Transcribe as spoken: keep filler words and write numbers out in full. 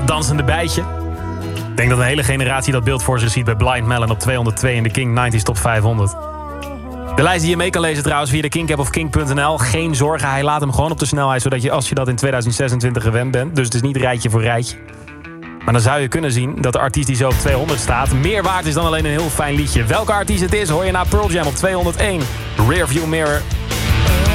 dat dansende bijtje. Ik denk dat een hele generatie dat beeld voor zich ziet bij Blind Melon op tweehonderdtwee in de King negentig Top vijfhonderd. De lijst die je mee kan lezen trouwens via de Kink-app of kink punt n l. Geen zorgen, hij laat hem gewoon op de snelheid... zodat je als je dat in tweeduizend zesentwintig gewend bent... dus het is niet rijtje voor rijtje. Maar dan zou je kunnen zien dat de artiest die zo op tweehonderd staat... meer waard is dan alleen een heel fijn liedje. Welke artiest het is hoor je na Pearl Jam op tweehonderdéén. Rearview Mirror.